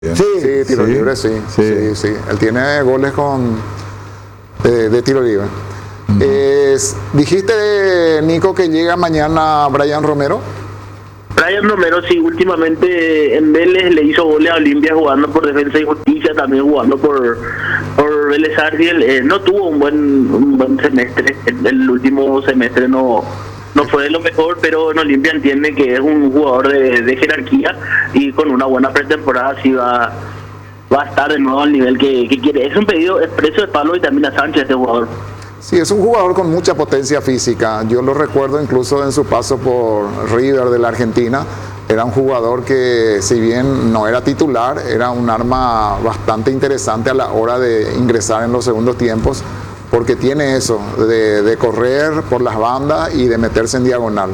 Sí, tiro libre, sí. Él tiene goles de tiro libre. Dijiste, Nico, que llega mañana Brian Romero. Brian Romero, sí, últimamente en Vélez le hizo goles a Olimpia jugando por Defensa y Justicia, también jugando por Vélez Sarsfield. No tuvo un buen semestre, el último semestre no fue de lo mejor, pero en Olimpia entiende que es un jugador de jerarquía y con una buena pretemporada sí va a estar de nuevo al nivel que quiere. Es un pedido expreso de Pablo Vitamina Sánchez, este jugador. Sí, es un jugador con mucha potencia física. Yo lo recuerdo incluso en su paso por River de la Argentina. Era un jugador que, si bien no era titular, era un arma bastante interesante a la hora de ingresar en los segundos tiempos, porque tiene eso, de correr por las bandas y de meterse en diagonal.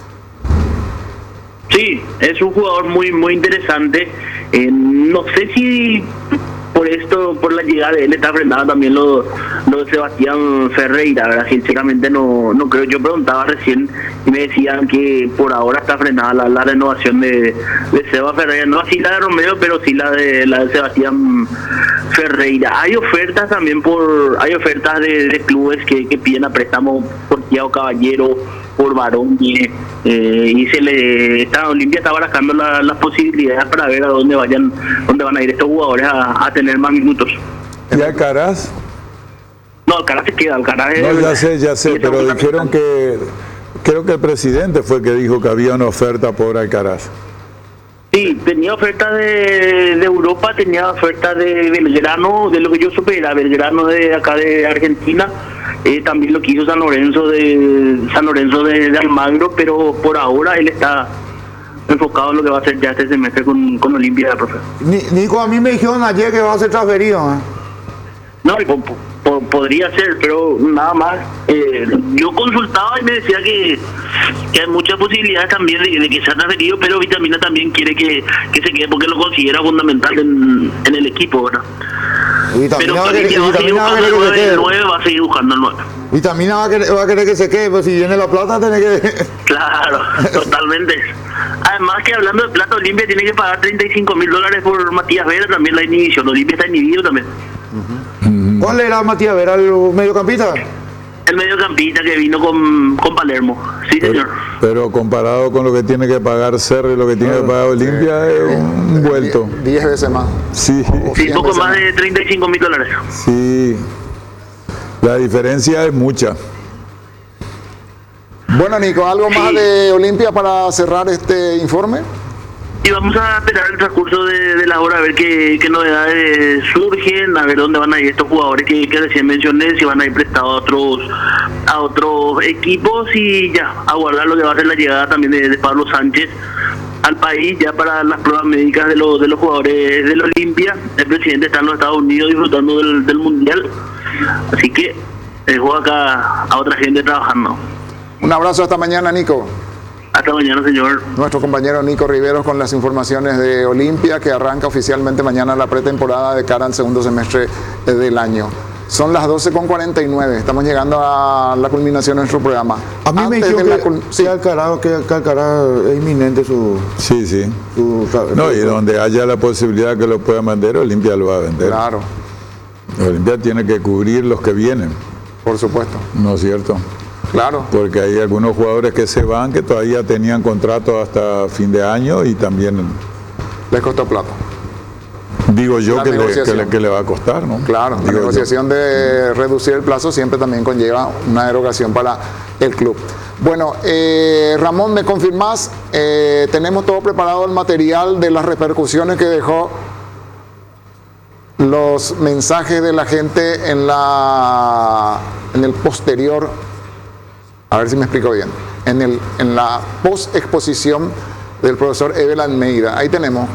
Sí, es un jugador muy interesante. No sé si por la llegada de él está frenado también lo de Sebastián Ferreira, ¿verdad? Sinceramente no creo. Yo preguntaba recién y me decían que por ahora está frenada la renovación de Seba Ferreira, no así la de Romero, pero sí la de Sebastián Ferreira. Hay ofertas también de clubes que piden a préstamo por Thiago Caballero, por Barón, y Olimpia está barajando las posibilidades para ver a dónde van a ir estos jugadores a tener más minutos. ¿Y Alcaraz? No, Alcaraz se queda. No, ya sé, pero dijeron que creo que el presidente fue el que dijo que había una oferta por Alcaraz. Sí, tenía oferta de Europa, tenía oferta de Belgrano, de lo que yo supe era Belgrano de acá de Argentina. También lo quiso San Lorenzo de Almagro, pero por ahora él está enfocado en lo que va a hacer ya este semestre con Olimpia, profe. Nico, a mí me dijeron ayer que va a ser transferido. No, podría ser, pero nada más. Yo consultaba y me decía que hay muchas posibilidades también de que sea transferido, pero Vitamina también quiere que se quede porque lo considera fundamental en el equipo, ¿verdad? Pero Olimpia va a seguir buscando el 9, va a seguir buscando el 9. Vitamina va a querer que se quede, pues si viene la plata tiene que... Claro, totalmente. Además que hablando de plata, Olimpia tiene que pagar $35,000 por Matías Vera, también la inhibición. Olimpia está inhibido también. ¿Cuál era Matías Vera, el mediocampista? El mediocampista que vino con Palermo, sí señor. Pero comparado con lo que tiene que pagar Cerro y lo que tiene que pagar Olimpia, es un vuelto. 10 veces más. Sí, poco más de $35,000. Sí, la diferencia es mucha. Bueno, Nico, ¿algo más de Olimpia para cerrar este informe? Y vamos a esperar el transcurso de la hora a ver qué novedades surgen, a ver dónde van a ir estos jugadores que recién mencioné, si van a ir prestados a otros equipos, y ya, aguardar lo que va a ser la llegada también de Pablo Sánchez al país, ya para las pruebas médicas de los jugadores del Olimpia. El presidente está en los Estados Unidos disfrutando del Mundial, así que dejo acá a otra gente trabajando. Un abrazo, hasta mañana, Nico. Hasta mañana, señor. Nuestro compañero Nico Riveros con las informaciones de Olimpia, que arranca oficialmente mañana la pretemporada de cara al segundo semestre del año. Son las 12:49, estamos llegando a la culminación de nuestro programa. A mí me dijeron que Alcaraz es inminente su... Sí. No, y donde haya la posibilidad que lo pueda vender, Olimpia lo va a vender. Claro. Olimpia tiene que cubrir los que vienen. Por supuesto. ¿No es cierto? Claro. Porque hay algunos jugadores que se van, que todavía tenían contrato hasta fin de año y también... Les costó plata. Digo yo que le va a costar, ¿no? Claro, la negociación de reducir el plazo siempre también conlleva una derogación para el club. Bueno, Ramón, ¿me confirmás? Tenemos todo preparado el material de las repercusiones que dejó los mensajes de la gente en el posterior, a ver si me explico bien, en la post-exposición del profesor Evel Almeida. Ahí tenemos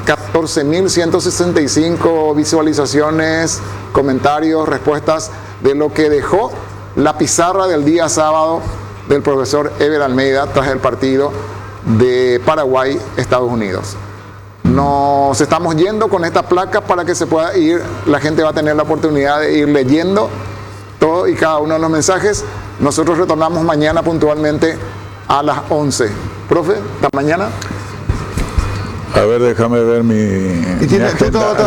14.165 visualizaciones, comentarios, respuestas de lo que dejó la pizarra del día sábado del profesor Evel Almeida tras el partido de Paraguay-Estados Unidos. Nos estamos yendo con esta placa para que se pueda ir, la gente va a tener la oportunidad de ir leyendo todo y cada uno de los mensajes. Nosotros retornamos mañana puntualmente a las 11. Profe, hasta mañana. A ver, déjame ver mi ¿Y tiene, agenda.